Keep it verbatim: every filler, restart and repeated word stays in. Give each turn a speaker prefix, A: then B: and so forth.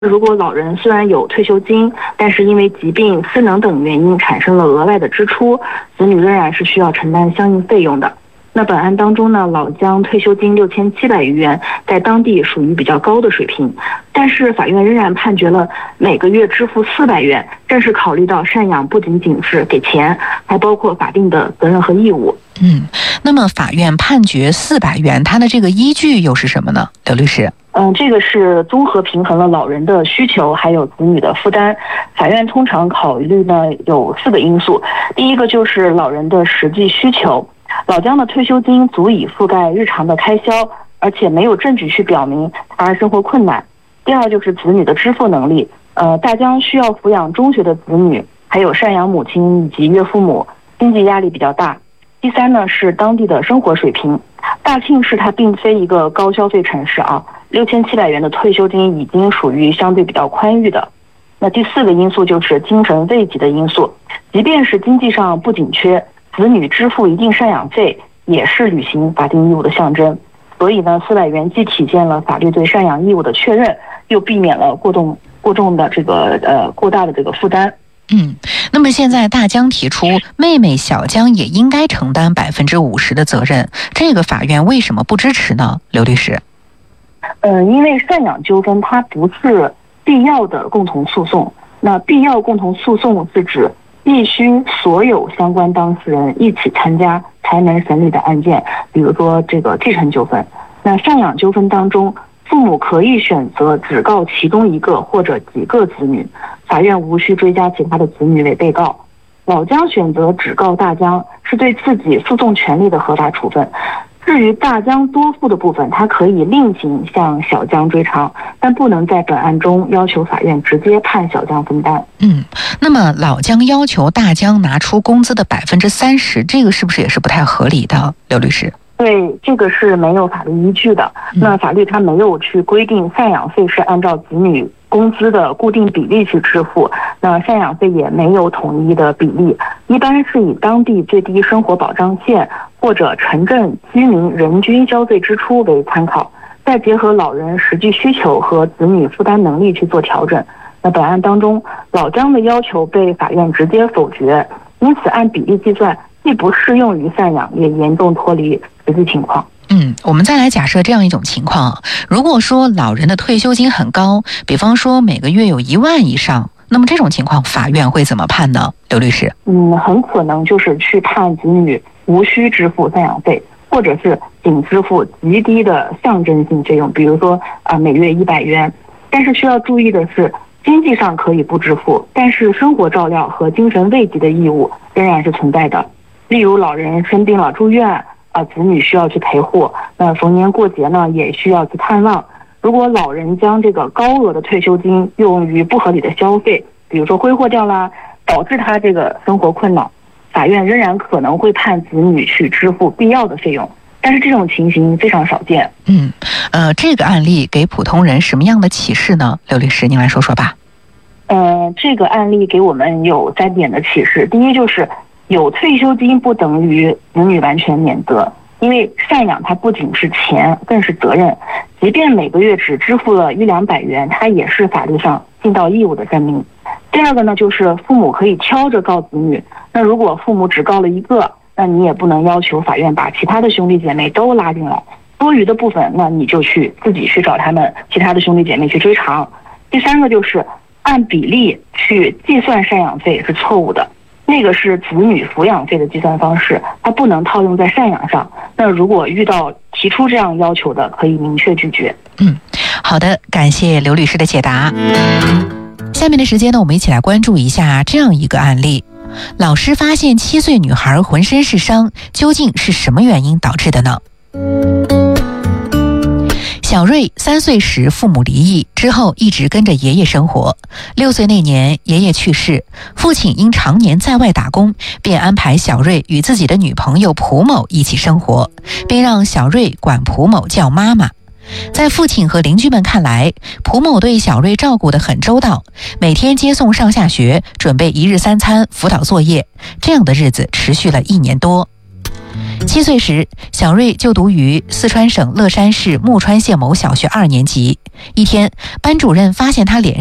A: 如果老人虽然有退休金，但是因为疾病、失能等原因产生了额外的支出，子女仍然是需要承担相应费用的。那本案当中呢，老姜退休金六千七百余元，在当地属于比较高的水平，但是法院仍然判决了每个月支付四百元，正是考虑到赡养不仅仅是给钱，还包括法定的责任和义务。
B: 嗯，那么法院判决四百元，它的这个依据又是什么呢？刘律师？
A: 嗯，这个是综合平衡了老人的需求还有子女的负担。法院通常考虑呢有四个因素，第一个就是老人的实际需求，老姜的退休金足以覆盖日常的开销，而且没有证据去表明他生活困难。第二就是子女的支付能力，呃，大姜需要抚养中学的子女，还有赡养母亲以及岳父母，经济压力比较大。第三呢是当地的生活水平，大庆市它并非一个高消费城市啊，六千七百元的退休金已经属于相对比较宽裕的。那第四个因素就是精神慰藉的因素，即便是经济上不紧缺，子女支付一定赡养费也是履行法定义务的象征。所以呢，四百元既体现了法律对赡养义务的确认，又避免了过重过重的这个呃过大的这个负担。
B: 嗯，那么现在大姜提出妹妹小姜也应该承担百分之五十的责任，这个法院为什么不支持呢？刘律师？
A: 呃，因为赡养纠纷它不是必要的共同诉讼，那必要共同诉讼是指必须所有相关当事人一起参加才能审理的案件，比如说这个继承纠纷。那赡养纠纷当中，父母可以选择只告其中一个或者几个子女，法院无需追加其他的子女为被告。老姜选择只告大姜，是对自己诉讼权利的合法处分。至于大姜多付的部分，他可以另行向小姜追偿，但不能在本案中要求法院直接判小姜分担。
B: 嗯，那么老姜要求大姜拿出工资的百分之三十，这个是不是也是不太合理的？刘律师？
A: 对，这个是没有法律依据的。那法律它没有去规定赡养费是按照子女工资的固定比例去支付，那赡养费也没有统一的比例，一般是以当地最低生活保障线或者城镇居民人均交税支出为参考，再结合老人实际需求和子女负担能力去做调整。那本案当中，老姜的要求被法院直接否决，因此按比例计算既不适用于赡养，也严重脱离实际情况。
B: 嗯，我们再来假设这样一种情况，如果说老人的退休金很高，比方说每个月有一万以上，那么这种情况法院会怎么判呢？刘律师？
A: 嗯，很可能就是去判子女无需支付赡养费，或者是仅支付极低的象征性费用，比如说啊、呃、每月一百元。但是需要注意的是，经济上可以不支付，但是生活照料和精神慰藉的义务仍然是存在的。例如老人生病了住院啊，子女需要去陪护，那逢年过节呢也需要去探望。如果老人将这个高额的退休金用于不合理的消费，比如说挥霍掉啦，导致他这个生活困扰，法院仍然可能会判子女去支付必要的费用，但是这种情形非常少见。
B: 嗯，呃，这个案例给普通人什么样的启示呢？刘律师，您来说说吧。
A: 呃，这个案例给我们有三点的启示。第一就是有退休金不等于子女完全免责，因为赡养它不仅是钱，更是责任。即便每个月只支付了一两百元，它也是法律上尽到义务的证明。第二个呢，就是父母可以挑着告子女，那如果父母只告了一个，那你也不能要求法院把其他的兄弟姐妹都拉进来，多余的部分那你就去自己去找他们其他的兄弟姐妹去追偿。第三个就是按比例去计算赡养费是错误的，那个是子女抚养费的计算方式，它不能套用在赡养上。那如果遇到提出这样要求的，可以明确拒绝。
B: 嗯，好的，感谢刘律师的解答。下面的时间呢，我们一起来关注一下这样一个案例。老师发现七岁女孩浑身是伤，究竟是什么原因导致的呢？小瑞三岁时父母离异，之后一直跟着爷爷生活。六岁那年爷爷去世，父亲因常年在外打工，便安排小瑞与自己的女朋友蒲某一起生活，并让小瑞管蒲某叫妈妈。在父亲和邻居们看来，蒲某对小瑞照顾得很周到，每天接送上下学，准备一日三餐，辅导作业，这样的日子持续了一年多。 七岁时，小瑞就读于四川省乐山市木川县某小学二年级。一天，班主任发现他脸